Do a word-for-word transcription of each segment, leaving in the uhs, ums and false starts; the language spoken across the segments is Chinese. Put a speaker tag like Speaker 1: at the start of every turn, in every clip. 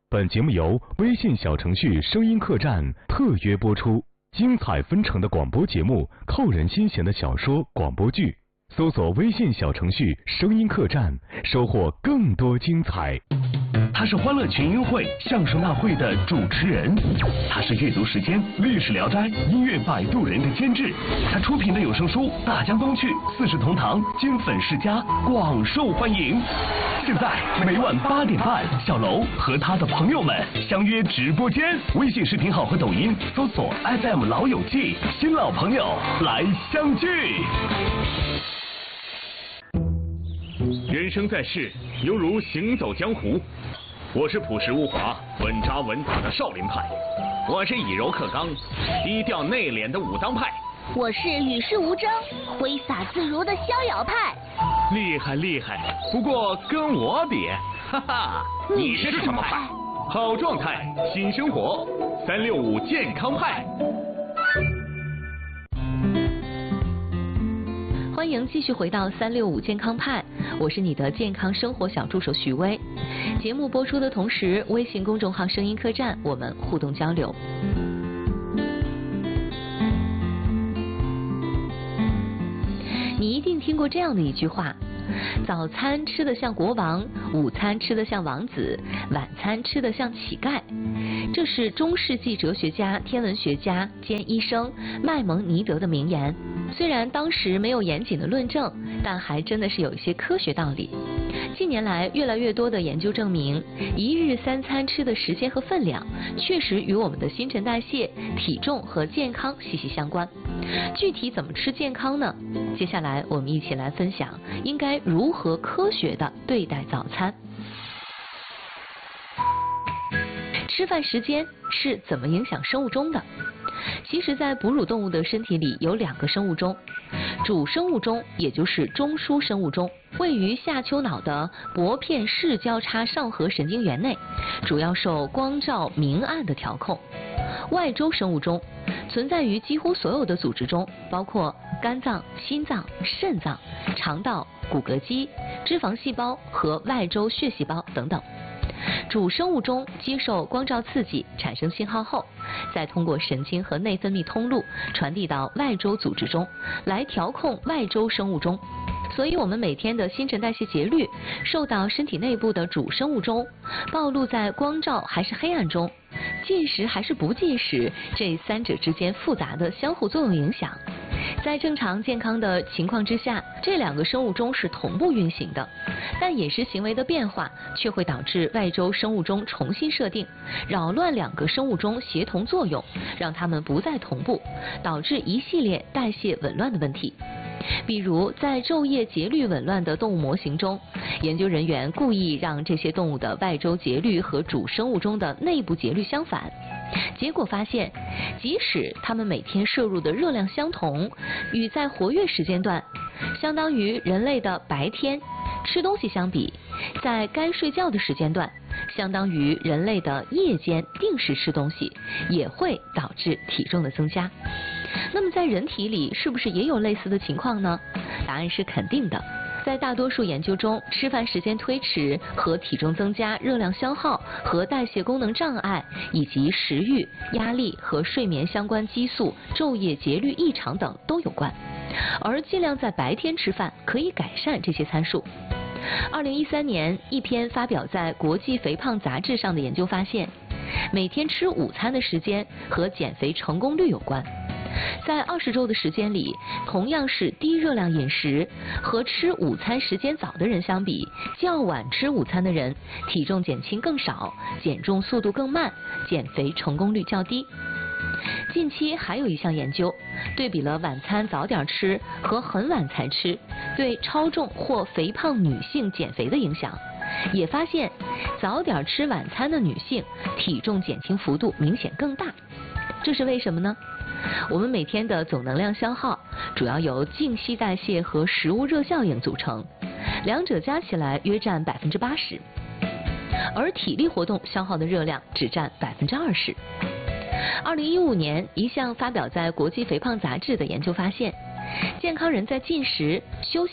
Speaker 1: 本节目由微信小程序声音客栈特约播出，精彩纷呈的广播节目，扣人心弦的小说广播剧，搜索微信小程序声音客栈，收获更多精彩。
Speaker 2: 他是欢乐群英会相声大会的主持人，他是阅读时间历史聊斋音乐摆渡人的监制，他出品的有声书《大江东去》《四世同堂》经粉世家广受欢迎。现在每晚八点半，小楼和他的朋友们相约直播间，微信视频号和抖音搜索 F M 老友记，新老朋友来相聚。
Speaker 3: 人生在世，犹如行走江湖。我是朴实无华、稳扎稳打的少林派，我是以柔克刚、低调内敛的武当派，
Speaker 4: 我是与世无争、挥洒自如的逍遥派。
Speaker 3: 厉害厉害，不过跟我比，哈哈，
Speaker 4: 你是什么派？
Speaker 3: 好状态，新生活，三六五健康派。
Speaker 5: 欢迎继续回到三六五健康派，我是你的健康生活小助手许巍。节目播出的同时，微信公众号声音客栈我们互动交流。你一定听过这样的一句话：早餐吃得像国王，午餐吃得像王子，晚餐吃得像乞丐。这是中世纪哲学家、天文学家兼医生麦蒙尼德的名言。虽然当时没有严谨的论证，但还真的是有一些科学道理。近年来，越来越多的研究证明，一日三餐吃的时间和分量，确实与我们的新陈代谢、体重和健康息息相关。具体怎么吃健康呢？接下来我们一起来分享应该如何科学地对待早餐。吃饭时间是怎么影响生物钟的？其实，在哺乳动物的身体里有两个生物钟，主生物钟也就是中枢生物钟，位于下丘脑的薄片视交叉上核神经元内，主要受光照明暗的调控。外周生物钟存在于几乎所有的组织中，包括肝脏、心脏、肾脏、肠道、骨骼肌、脂肪细胞和外周血细胞等等。主生物钟接受光照刺激产生信号后，再通过神经和内分泌通路传递到外周组织中，来调控外周生物钟。所以我们每天的新陈代谢节律受到身体内部的主生物钟暴露在光照还是黑暗中，进食还是不进食，这三者之间复杂的相互作用影响。在正常健康的情况之下，这两个生物钟是同步运行的，但饮食行为的变化却会导致外周生物钟重新设定，扰乱两个生物钟协同作用，让它们不再同步，导致一系列代谢紊乱的问题。比如在昼夜节律紊乱的动物模型中，研究人员故意让这些动物的外周节律和主生物钟的内部节律相反，结果发现，即使它们每天摄入的热量相同，与在活跃时间段，相当于人类的白天吃东西相比，在该睡觉的时间段，相当于人类的夜间定时吃东西，也会导致体重的增加。那么在人体里是不是也有类似的情况呢？答案是肯定的。在大多数研究中，吃饭时间推迟和体重增加、热量消耗和代谢功能障碍，以及食欲、压力和睡眠相关激素昼夜节律异常等都有关。而尽量在白天吃饭可以改善这些参数。二零一三年，一篇发表在国际肥胖杂志上的研究发现，每天吃午餐的时间和减肥成功率有关。在二十周的时间里，同样是低热量饮食，和吃午餐时间早的人相比，较晚吃午餐的人体重减轻更少，减重速度更慢，减肥成功率较低。近期还有一项研究，对比了晚餐早点吃和很晚才吃对超重或肥胖女性减肥的影响，也发现早点吃晚餐的女性体重减轻幅度明显更大。这是为什么呢？我们每天的总能量消耗主要由静息代谢和食物热效应组成，两者加起来约占百分之八十，而体力活动消耗的热量只占百分之二十。二零一五年，一项发表在国际肥胖杂志的研究发现，健康人在进食、休息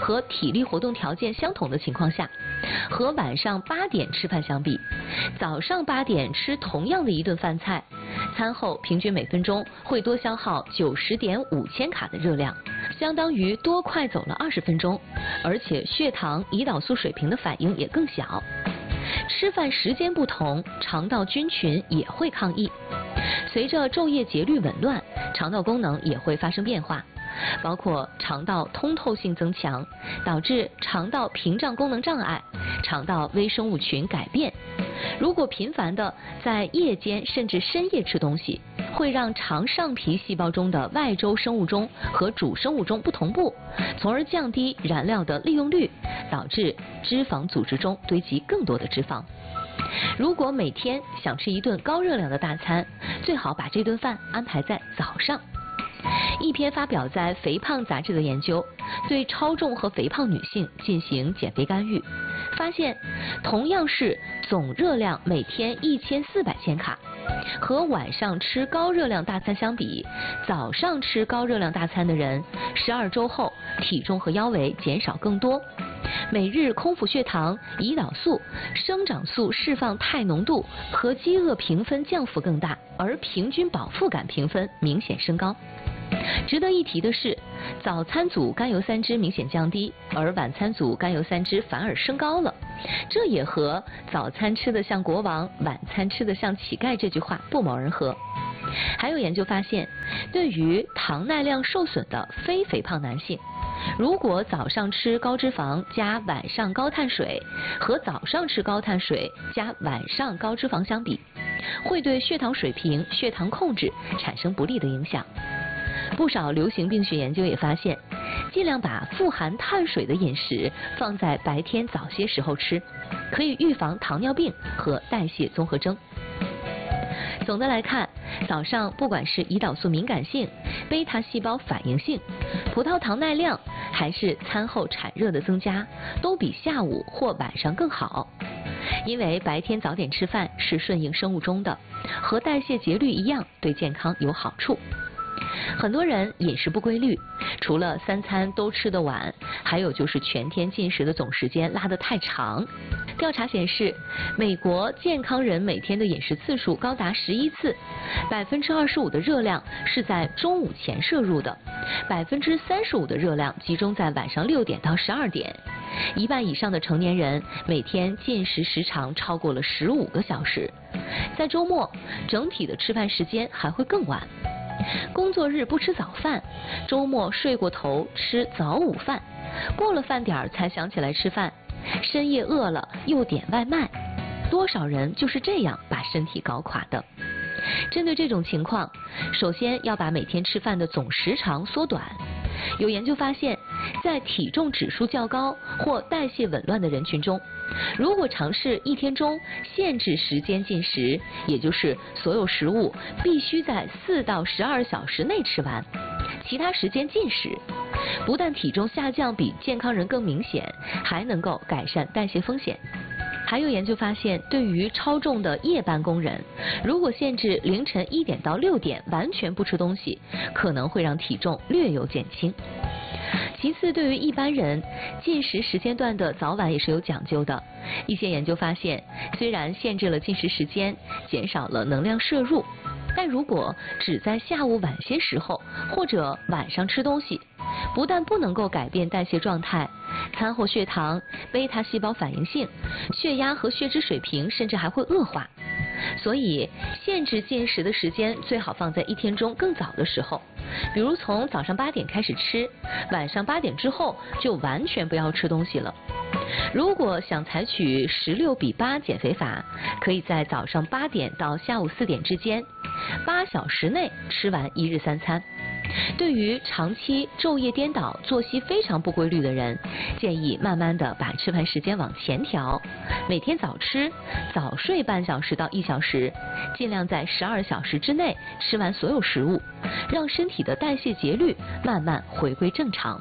Speaker 5: 和体力活动条件相同的情况下，和晚上八点吃饭相比，早上八点吃同样的一顿饭菜，餐后平均每分钟会多消耗九十点五千卡的热量，相当于多快走了二十分钟，而且血糖、胰岛素水平的反应也更小。吃饭时间不同，肠道菌群也会抗议。随着昼夜节律紊乱，肠道功能也会发生变化，包括肠道通透性增强，导致肠道屏障功能障碍，肠道微生物群改变。如果频繁的在夜间甚至深夜吃东西，会让肠上皮细胞中的外周生物钟和主生物钟不同步，从而降低燃料的利用率，导致脂肪组织中堆积更多的脂肪。如果每天想吃一顿高热量的大餐，最好把这顿饭安排在早上。一篇发表在《肥胖》杂志的研究，对超重和肥胖女性进行减肥干预，发现同样是总热量每天一千四百千卡，和晚上吃高热量大餐相比，早上吃高热量大餐的人，十二周后体重和腰围减少更多，每日空腹血糖、胰岛素、生长素释放肽浓度和饥饿评分降幅更大，而平均饱腹感评分明显升高。值得一提的是，早餐组甘油三酯明显降低，而晚餐组甘油三酯反而升高了。这也和早餐吃得像国王，晚餐吃得像乞丐这句话不谋而合。还有研究发现，对于糖耐量受损的非肥胖男性，如果早上吃高脂肪加晚上高碳水，和早上吃高碳水加晚上高脂肪相比，会对血糖水平、血糖控制产生不利的影响。不少流行病学研究也发现，尽量把富含碳水的饮食放在白天早些时候吃，可以预防糖尿病和代谢综合征。总的来看，早上不管是胰岛素敏感性、贝塔细胞反应性、葡萄糖耐量，还是餐后产热的增加，都比下午或晚上更好。因为白天早点吃饭是顺应生物钟的，和代谢节律一样，对健康有好处。很多人饮食不规律，除了三餐都吃得晚，还有就是全天进食的总时间拉得太长。调查显示，美国健康人每天的饮食次数高达十一次，百分之二十五的热量是在中午前摄入的，百分之三十五的热量集中在晚上六点到十二点。一半以上的成年人每天进食时长超过了十五个小时，在周末整体的吃饭时间还会更晚。工作日不吃早饭，周末睡过头吃早午饭，过了饭点才想起来吃饭，深夜饿了又点外卖，多少人就是这样把身体搞垮的。针对这种情况，首先要把每天吃饭的总时长缩短。有研究发现，在体重指数较高或代谢紊乱的人群中，如果尝试一天中限制时间进食，也就是所有食物必须在四到十二小时内吃完，其他时间进食，不但体重下降比健康人更明显，还能够改善代谢风险。还有研究发现，对于超重的夜班工人，如果限制凌晨一点到六点完全不吃东西，可能会让体重略有减轻。其次，对于一般人，进食时间段的早晚也是有讲究的。一些研究发现，虽然限制了进食时间，减少了能量摄入，但如果只在下午晚些时候或者晚上吃东西，不但不能够改变代谢状态，餐后血糖、贝塔细胞反应性、血压和血脂水平甚至还会恶化。所以，限制进食的时间最好放在一天中更早的时候，比如从早上八点开始吃，晚上八点之后就完全不要吃东西了。如果想采取十六比八减肥法，可以在早上八点到下午四点之间，八小时内吃完一日三餐。对于长期昼夜颠倒、作息非常不规律的人，建议慢慢的把吃饭时间往前调，每天早吃，早睡半小时到一小时，尽量在十二小时之内吃完所有食物，让身体的代谢节律慢慢回归正常。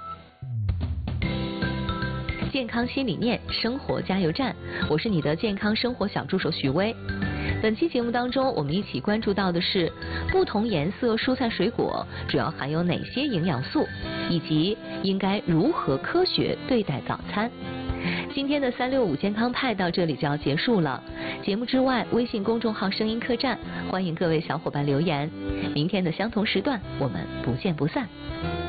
Speaker 5: 健康新理念，生活加油站，我是你的健康生活小助手许巍。 本期节目当中，我们一起关注到的是不同颜色蔬菜水果主要含有哪些营养素，以及应该如何科学对待早餐。今天的三六五健康派到这里就要结束了。节目之外，微信公众号声音客栈，欢迎各位小伙伴留言。明天的相同时段，我们不见不散。